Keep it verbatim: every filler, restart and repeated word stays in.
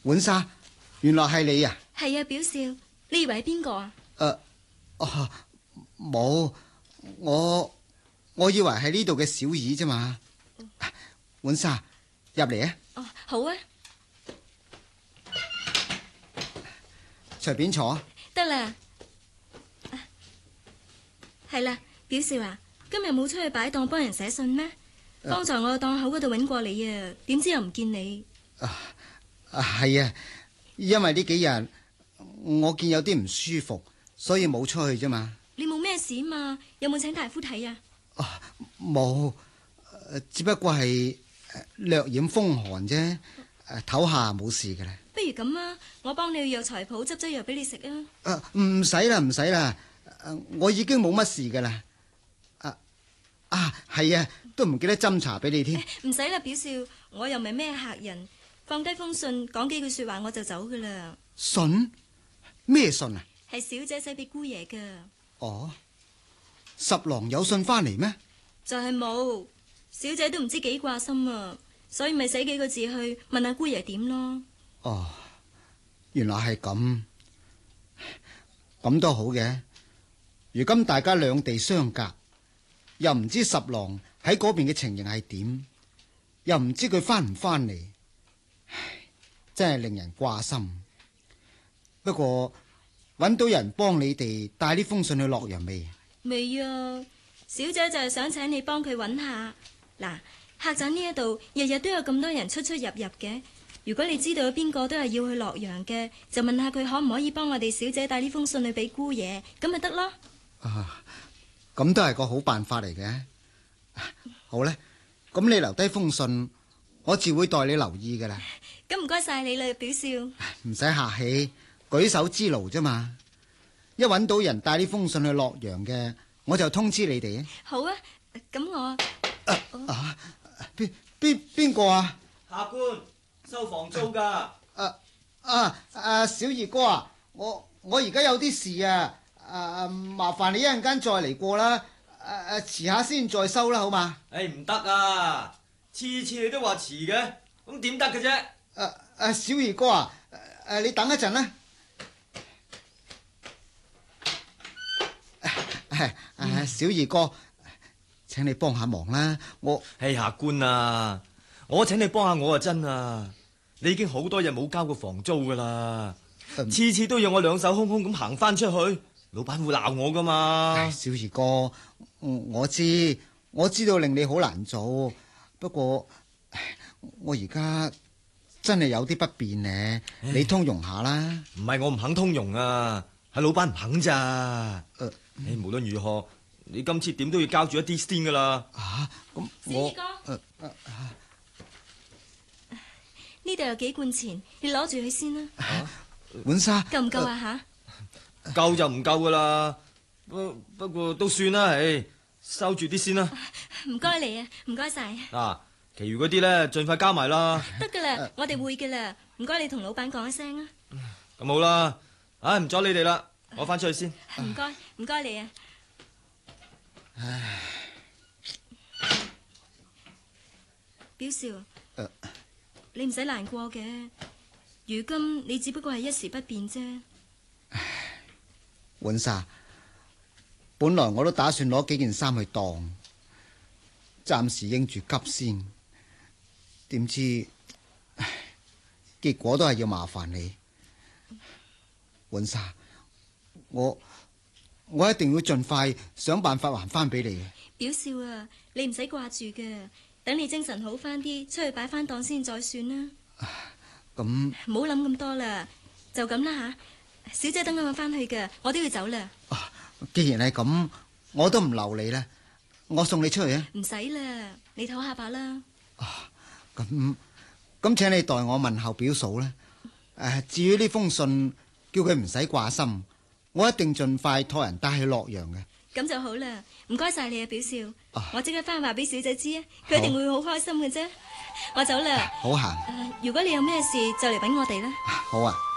浣紗，原來係你啊！ 係啊，表少，你以為係邊個啊？ 誒，哦，冇，我我以為係呢度嘅小二啫嘛。浣紗，入嚟啊！ 哦，好啊， 隨便坐。 得啦。係啦，表少啊，今日冇出去擺檔幫人寫信咩？剛才我檔口嗰度揾過你啊，點知又唔見你。 啊啊，係啊，因為呢幾日我見有啲唔舒服，所以冇出去啫嘛。 你冇咩事嘛？有冇請大夫睇啊？ 啊，冇，只不過係略染風寒啫，唞下冇事嘅啦。 不如咁啊，我幫你去藥材鋪執劑藥俾你食啊。 啊，唔使啦，唔使啦，我已經冇乜事噶啦。啊啊，係啊，都唔記得斟茶俾你添。 唔使啦，表少，我又唔係咩客人，放低封信，講幾句說話我就走噶啦。 信？咩信啊？ 係小姐寫俾姑爺噶。 哦，十郎有信翻嚟咩？ 就係冇，小姐都唔知幾掛心啊，所以咪寫幾個字去問下姑爺點咯。 哦，原來係咁，咁都好嘅。如今大家兩地相隔，又唔知十郎喺嗰邊嘅情形係點，又唔知佢翻唔翻嚟，唉，真係令人掛心。不過揾到人幫你哋帶呢封信去洛陽未？ 未啊，小姐就係想請你幫佢揾下。嗱，客棧呢一度日日都有咁多人出出入入嘅。如果你知道有邊個都係要去洛陽嘅，就問下佢可唔可以幫我哋小姐帶呢封信去俾姑爺，咁咪得咯。 啊，咁都係個好辦法嚟嘅。好咧，咁你留低封信，我自會代你留意噶啦。 咁唔該晒你啦，表少。 唔使客氣，舉手之勞啫嘛。一揾到人帶呢封信去洛陽嘅，我就通知你哋。 好啊，咁我啊啊，邊邊邊個啊？ 下官收房租噶。 啊啊啊！小二哥啊，我我而家有啲事啊，啊麻煩你一陣間再嚟過啦。誒、啊、誒，遲下先再收啦，好嘛？ 誒，唔得啊！次次你都話遲嘅，咁點得嘅啫？ 誒誒，小二哥啊，誒你等一陣啦。誒誒，小二哥，請你幫下忙啦，我。 誒，下官啊，我請你幫下我啊，真啊！你已經好多日冇交過房租噶啦， 嗯、 次次都要我兩手空空咁行翻出去，老闆會鬧我噶嘛。 小二哥，我知我知道令你好難做，不過我而家真係有啲不便呢，你通融下啦。 唔係我唔肯通融啊，係老闆唔肯咋。誒、 呃， 無論如何，你今次點都要交住一啲先噶啦。 啊，咁小二哥。 呃呃呢度有幾罐錢，你攞住佢先啦。 浣紗夠唔夠啊？吓、 呃， 夠就唔夠噶啦。不不過都算啦，唉，收住啲先啦。 唔該你啊，唔該晒。 嗱，其餘嗰啲咧，盡快交埋啦。 得噶啦，我哋會噶啦。唔該你同老闆講一聲啊。 咁好啦，唉，唔阻你哋啦，我翻出去先。 唔該，唔該你啊。 唉， 表少。 呃你唔使難過嘅，如今你只不過係一時不便啫。 唉，浣紗，本來我都打算攞幾件衫去當，暫時應住急先，點知，唉，結果都係要麻煩你。浣紗，我我一定要盡快想辦法還翻俾你嘅。 表少啊，你唔使掛住嘅。等你精神好翻啲，出去擺翻檔先再算啦。 咁唔好諗咁多啦，就咁啦吓。小姐等緊我翻去嘅，我都要走啦。 啊，既然係咁，我都唔留你啦，我送你出去啊。 唔使啦，你唞下吧啦。 啊，咁咁，請你代我問候表嫂啦。誒，至於呢封信，叫佢唔使掛心，我一定盡快託人帶去洛陽嘅。 咁就好啦，唔該晒你啊，表少。 啊、 我即刻翻去話俾小姐知啊，佢一定會好開心嘅啫。我走啦。 好行。 誒，如果你有咩事就嚟搵我哋啦。 好啊。